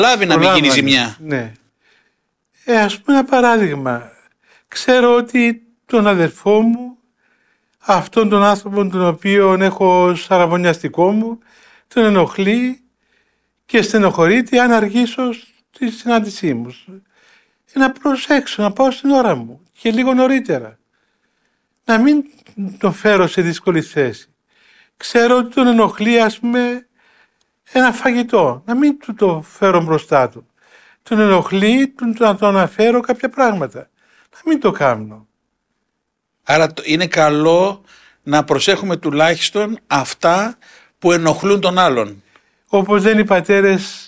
Λάβει να μην γίνει ζημιά. Ναι. Ας πούμε ένα παράδειγμα. Ξέρω ότι τον αδερφό μου, αυτόν τον άνθρωπο τον οποίο έχω σαραβωνιαστικό μου, τον ενοχλεί και στενοχωρείται αν αργήσω στη συνάντησή μου. Να προσέξω, να πάω στην ώρα μου και λίγο νωρίτερα. Να μην τον φέρω σε δύσκολη θέση. Ξέρω ότι τον ενοχλεί, ας πούμε, ένα φαγητό. Να μην του το φέρω μπροστά του. Τον ενοχλεί να του αναφέρω κάποια πράγματα. Να μην το κάνω. Άρα είναι καλό να προσέχουμε τουλάχιστον αυτά που ενοχλούν τον άλλον. Όπως λένε οι πατέρες,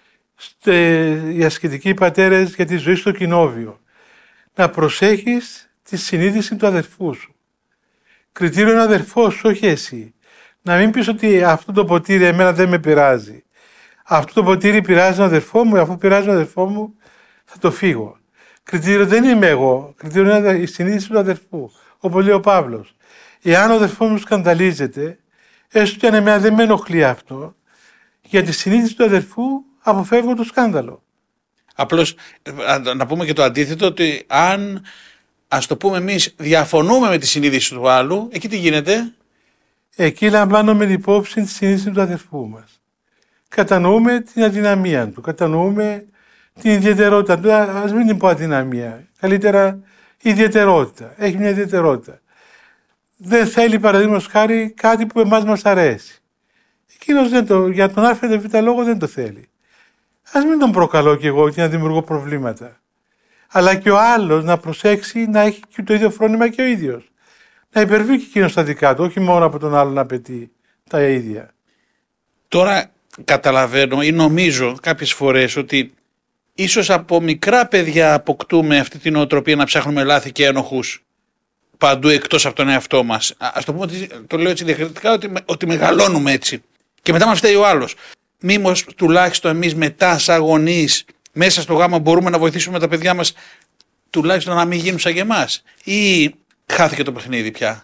οι ασκητικοί πατέρες για τη ζωή στο κοινόβιο. Να προσέχεις τη συνείδηση του αδερφού σου. Κριτήριο είναι ο αδερφός σου, όχι εσύ. Να μην πεις ότι αυτό το ποτήρι εμένα δεν με πειράζει. Αυτό το ποτήρι πειράζει τον αδερφό μου, αφού πειράζει τον αδερφό μου θα το φύγω. Κριτήριο δεν είμαι εγώ. Κριτήριο είναι η συνείδηση του αδερφού. Όπως λέει ο Παύλος. Εάν ο αδερφός μου σκανδαλίζεται, έστω και αν εμένα δεν με ενοχλεί αυτό, για τη συνείδηση του αδερφού αποφεύγω το σκάνδαλο. Απλώς να πούμε και το αντίθετο, ότι αν, ας το πούμε εμείς, διαφωνούμε με τη συνείδηση του άλλου, εκεί τι γίνεται? Εκεί λαμβάνουμε υπόψη τη συνείδηση του αδερφού μας. Κατανοούμε την αδυναμία του, κατανοούμε την ιδιαιτερότητα του. Ας μην την πω αδυναμία, καλύτερα ιδιαιτερότητα. Έχει μια ιδιαιτερότητα. Δεν θέλει, παραδείγματος χάρη, κάτι που εμάς μας αρέσει. Εκείνος για τον α ή β λόγο δεν το θέλει. Ας μην τον προκαλώ κι εγώ και να δημιουργώ προβλήματα. Αλλά και ο άλλος να προσέξει να έχει και το ίδιο φρόνημα και ο ίδιος. Να υπερβεί και εκείνος τα δικά του, όχι μόνο από τον άλλο να απαιτεί τα ίδια. Τώρα καταλαβαίνω ή νομίζω κάποιες φορές ότι ίσως από μικρά παιδιά αποκτούμε αυτή την νοοτροπία να ψάχνουμε λάθη και ένοχους παντού εκτός από τον εαυτό μας. Ας το πούμε, ότι, το λέω έτσι διακριτικά, ότι μεγαλώνουμε έτσι. Και μετά μας φταίει ο άλλος. Μήπως τουλάχιστον εμείς μετά σαν γονείς μέσα στο γάμο μπορούμε να βοηθήσουμε τα παιδιά μας τουλάχιστον να μην γίνουν σαν και εμάς, ή χάθηκε το παιχνίδι πια?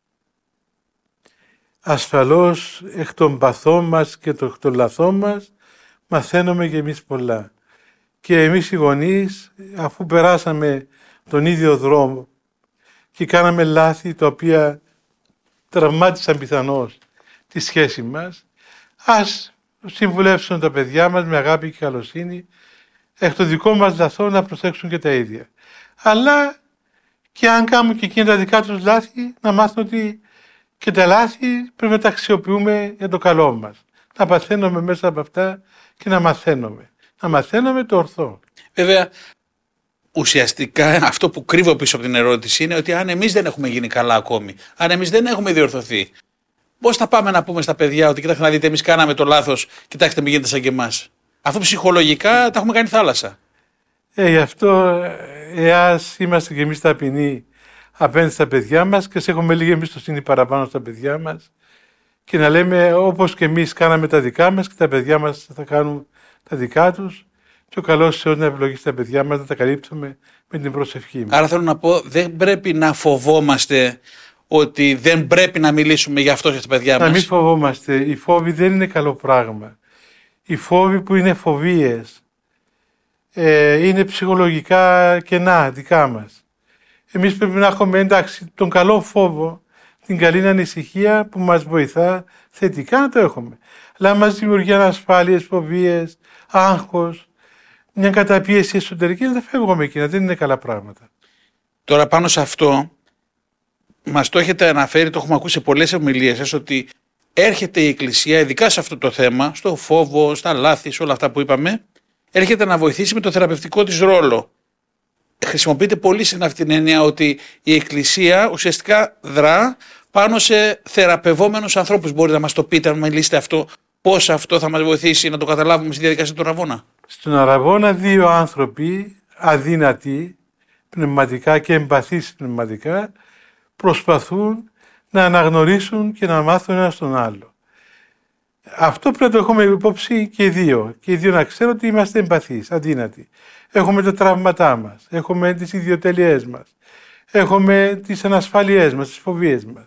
Ασφαλώς εκ των παθών μας και εκ των λαθών μας μαθαίνουμε και εμείς πολλά. Και εμείς οι γονείς, αφού περάσαμε τον ίδιο δρόμο και κάναμε λάθη τα οποία τραυμάτισαν πιθανώς τη σχέση μας, ας συμβουλεύσουν τα παιδιά μας με αγάπη και καλοσύνη εκ των δικών μας λαθών να προσέξουν και τα ίδια. Αλλά και αν κάνουν και εκείνα τα δικά τους λάθη, να μάθουν ότι και τα λάθη πρέπει να τα αξιοποιούμε για το καλό μας. Να παθαίνουμε μέσα από αυτά και να μαθαίνουμε. Να μαθαίνουμε το ορθό. Βέβαια, ουσιαστικά αυτό που κρύβω πίσω από την ερώτηση είναι ότι αν εμείς δεν έχουμε γίνει καλά ακόμη, αν εμείς δεν έχουμε διορθωθεί, πώς θα πάμε να πούμε στα παιδιά ότι κοιτάξτε να δείτε, εμείς κάναμε το λάθος, κοιτάξτε μην γίνετε σαν και εμάς? Αφού ψυχολογικά τα έχουμε κάνει θάλασσα. Γι' αυτό εάς είμαστε και εμείς ταπεινοί απέναντι στα παιδιά μας και σε έχουμε λίγη εμπιστοσύνη παραπάνω στα παιδιά μας και να λέμε όπως και εμείς κάναμε τα δικά μας και τα παιδιά μας θα κάνουν τα δικά τους και ο καλός Θεός να ευλογήσει τα παιδιά μας, να τα καλύπτουμε με την προσευχή μας. Άρα θέλω να πω, δεν πρέπει να φοβόμαστε ότι δεν πρέπει να μιλήσουμε για αυτό για τα παιδιά μας. Να μην φοβόμαστε. Οι φόβοι δεν είναι καλό πράγμα. Οι φόβοι που είναι φοβίες είναι ψυχολογικά κενά δικά μας. Εμείς πρέπει να έχουμε, εντάξει, τον καλό φόβο, την καλή ανησυχία που μας βοηθά θετικά να το έχουμε. Αλλά μας δημιουργεί ανασφάλειες, φοβίες, άγχος, μια καταπίεση εσωτερική, δεν φεύγουμε εκείνα, δεν είναι καλά πράγματα. Τώρα πάνω σε αυτό, μας το έχετε αναφέρει, το έχουμε ακούσει σε πολλές ομιλίες σας, ότι έρχεται η Εκκλησία, ειδικά σε αυτό το θέμα, στο φόβο, στα λάθη, σε όλα αυτά που είπαμε, έρχεται να βοηθήσει με το θεραπευτικό της ρόλο. Χρησιμοποιείται πολύ συχνά αυτή την έννοια ότι η Εκκλησία ουσιαστικά δρά πάνω σε θεραπευόμενους ανθρώπους. Μπορείτε να μας το πείτε, να μιλήσετε αυτό, πώς αυτό θα μας βοηθήσει να το καταλάβουμε στη διαδικασία του Αραβώνα? Στον Αραβώνα δύο άνθρωποι αδύνατοι πνευματικά και εμπαθείς πνευματικά προσπαθούν να αναγνωρίσουν και να μάθουν ένας τον άλλο. Αυτό πρέπει να το έχουμε υπόψη και οι δύο. Και οι δύο να ξέρουν ότι είμαστε εμπαθείς, αδύνατοι. Έχουμε τα τραύματά μας, έχουμε τις ιδιοτέλειές μας, έχουμε τις ανασφάλειές μας, τις φοβίες μας.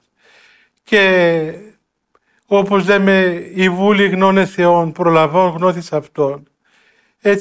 Και όπως λέμε, η βούλη γνώνε Θεόν, προλαβών γνώθης αυτών.